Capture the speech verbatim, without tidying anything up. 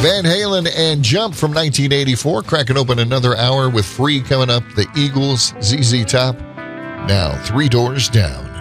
Van Halen and Jump from nineteen eighty-four. Cracking open another hour with Free coming up. The Eagles, Z Z Top. Now, Three Doors Down.